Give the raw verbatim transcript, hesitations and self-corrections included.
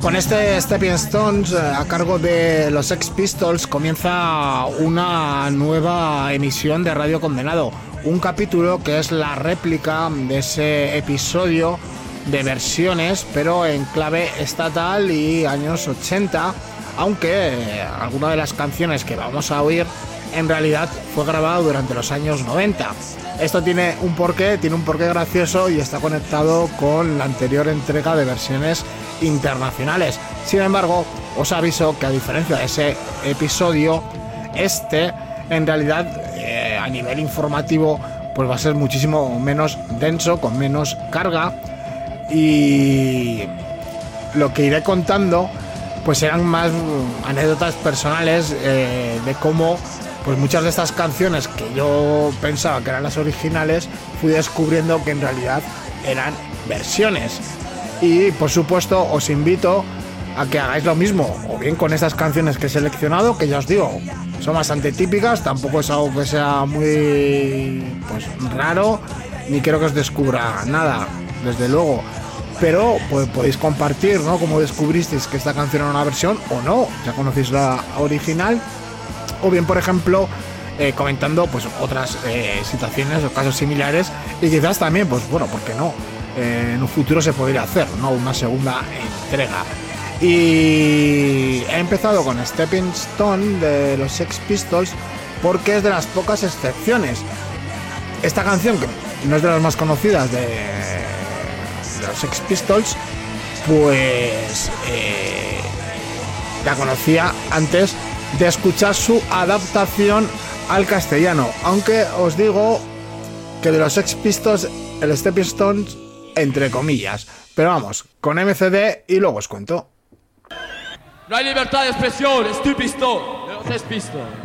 Con este Stepping Stones eh, a cargo de los Sex Pistols comienza una nueva emisión de Radio Condenado, un capítulo que es la réplica de ese episodio de versiones, pero en clave estatal y años ochenta, aunque eh, alguna de las canciones que vamos a oír en realidad fue grabado durante los años noventa. Esto tiene un porqué, tiene un porqué gracioso y está conectado con la anterior entrega de versiones internacionales. Sin embargo, os aviso que a diferencia de ese episodio, este en realidad eh, a nivel informativo pues va a ser muchísimo menos denso, con menos carga, y lo que iré contando pues serán más anécdotas personales eh, de cómo pues muchas de estas canciones que yo pensaba que eran las originales, fui descubriendo que en realidad eran versiones. Y por supuesto os invito a que hagáis lo mismo, o bien con estas canciones que he seleccionado, que ya os digo, son bastante típicas, tampoco es algo que sea muy pues raro, ni quiero que os descubra nada, desde luego. Pero pues, podéis compartir, ¿no?, cómo descubristeis que esta canción era una versión o no, ya conocéis la original. O bien, por ejemplo, eh, comentando pues otras eh, situaciones o casos similares, y quizás también, pues bueno, ¿por qué no? Eh, en un futuro se podría hacer, ¿no?, una segunda entrega. Y he empezado con Stepping Stone de los Sex Pistols porque es de las pocas excepciones. Esta canción, que no es de las más conocidas de, de los Sex Pistols, pues eh, la conocía antes de escuchar su adaptación al castellano, aunque os digo que de los Sex Pistols el Stepping Stones entre comillas, pero vamos, con M C D y luego os cuento. No hay libertad de expresión, Stepping Stone de los Sex Pistols.